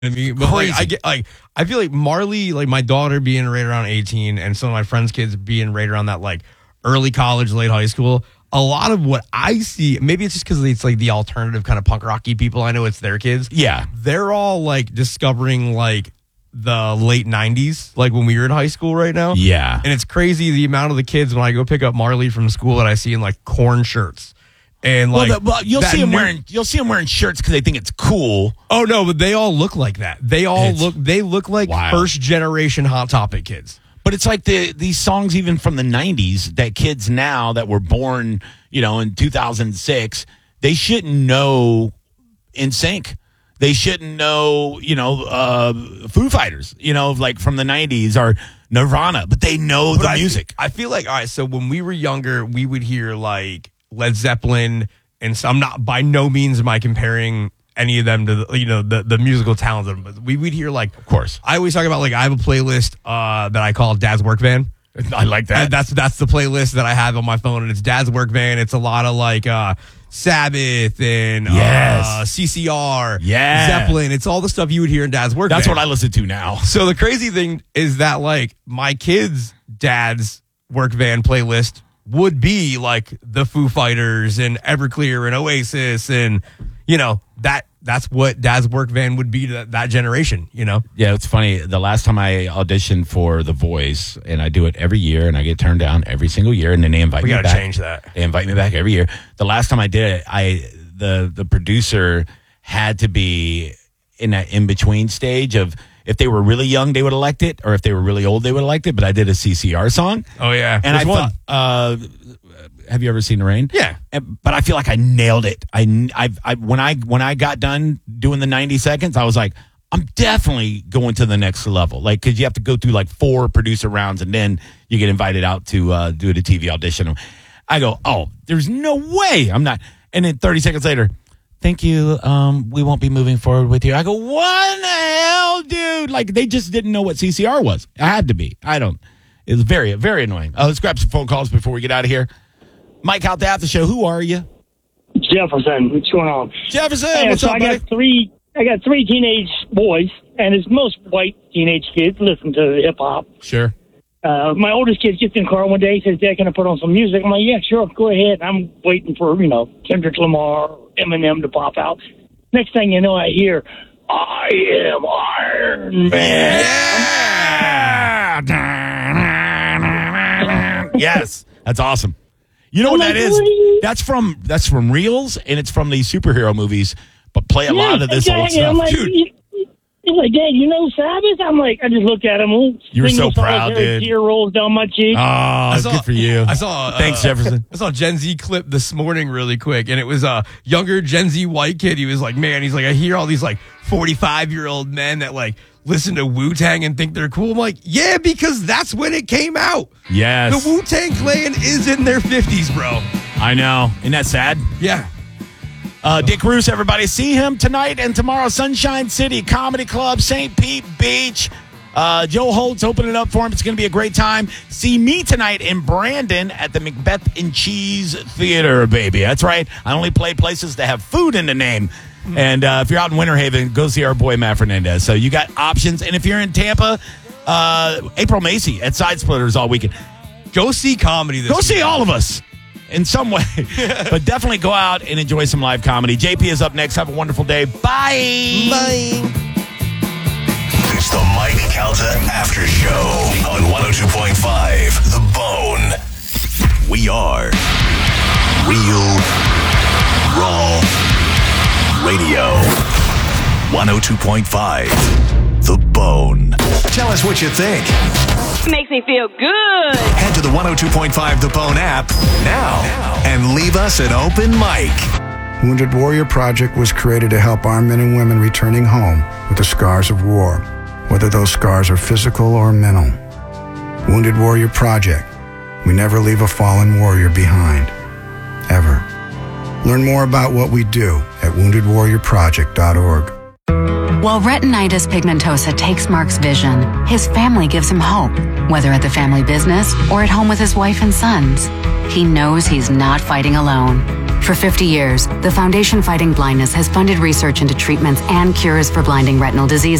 I mean, but Crazy. I feel like Marley, like my daughter being right around 18 and some of my friends' kids being right around that like early college, late high school. A lot of what I see, maybe it's just because it's like the alternative kind of punk rocky people. I know it's their kids. Yeah. They're all like discovering like the late 90s, like when we were in high school right now. Yeah. And it's crazy the amount of the kids when I go pick up Marley from school that I see in like corn shirts. And like, you'll see them wearing shirts because they think it's cool. Oh no, but they all look like that. They look like first generation Hot Topic kids. But it's like these songs even from the 90s that kids now that were born, in 2006, they shouldn't know NSYNC. They shouldn't know, Foo Fighters, like from the 90s or Nirvana, but they know the music. I feel like, all right, so when we were younger, we would hear like Led Zeppelin, and so I'm not, by no means am I comparing any of them to the musical talents of them, but we would hear like, of course, I always talk about like I have a playlist that I call Dad's Work Van. I like that. And that's the playlist that I have on my phone, and it's Dad's Work Van. It's a lot of like Sabbath and CCR, Zeppelin. It's all the stuff you would hear in Dad's Work Van. That's what I listen to now. So the crazy thing is that like my kids' Dad's Work Van playlist would be like the Foo Fighters and Everclear and Oasis, and that's what Dad's Work Van would be to that generation. Yeah, it's funny. The last time I auditioned for The Voice, and I do it every year, and I get turned down every single year, and then they invite me back. We got to change that. They invite me back every year. The last time I did it, the producer had to be in that in between stage of if they were really young, they would elect it, or if they were really old, they would elect it. But I did a CCR song. Oh yeah, and I thought, have you ever seen the rain? Yeah, but I feel like I nailed it. When I got done doing the 90 seconds, I was like, I'm definitely going to the next level. Like, because you have to go through like 4 producer rounds, and then you get invited out to do the TV audition. I go, oh, there's no way I'm not. And then 30 seconds later, thank you. We won't be moving forward with you. I go, what the hell, dude? Like, they just didn't know what CCR was. I had to be. I don't. It was very, very annoying. Let's grab some phone calls before we get out of here. Mike out there at the show. Who are you? Jefferson. What's going on? Jefferson, hey, what's up, buddy? I got 3 teenage boys, and as most white teenage kids listen to hip hop. Sure. My oldest kid gets in the car one day, says, Dad, can I put on some music? I'm like, yeah, sure, go ahead. I'm waiting for, Kendrick Lamar or Eminem to pop out. Next thing you know, I hear, I am Iron Man. Yeah! Yes, that's awesome. You know what that is? That's from Reels, and it's from these superhero movies, but play a lot of this old stuff. Like, dude. He's like, Dad, you know Sabbath? I'm like, I just look at him. You were so proud, dude. Tear rolls down my cheek. Oh, good for you. I saw. Thanks, Jefferson. I saw a Gen Z clip this morning really quick, and it was a younger Gen Z white kid. He was like, man, he's like, I hear all these like 45-year-old men that like listen to Wu-Tang and think they're cool. I'm like, yeah, because that's when it came out. Yes. The Wu-Tang Clan is in their 50s, bro. I know. Isn't that sad? Yeah. Dick Roos, everybody. See him tonight and tomorrow. Sunshine City Comedy Club, St. Pete Beach. Joe Holt's opening up for him. It's going to be a great time. See me tonight in Brandon at the Macbeth and Cheese Theater, baby. That's right. I only play places that have food in the name. And if you're out in Winter Haven, go see our boy Matt Fernandez. So you got options. And if you're in Tampa, April Macy at Side Splitters all weekend. Go see comedy this weekend. See all of us in some way. But definitely go out and enjoy some live comedy. JP is up next. Have a wonderful day. Bye. Bye. It's the Mike Calta After Show on 102.5 The Bone. We are Real Raw Radio. 102.5 The Bone. Tell us what you think. Makes me feel good. Head to the 102.5 The Bone app now and leave us an open mic. Wounded Warrior Project was created to help our men and women returning home with the scars of war, whether those scars are physical or mental. Wounded Warrior Project. We never leave a fallen warrior behind. Ever. Learn more about what we do at woundedwarriorproject.org. While retinitis pigmentosa takes Mark's vision, his family gives him hope, whether at the family business or at home with his wife and sons. He knows he's not fighting alone. For 50 years, the Foundation Fighting Blindness has funded research into treatments and cures for blinding retinal disease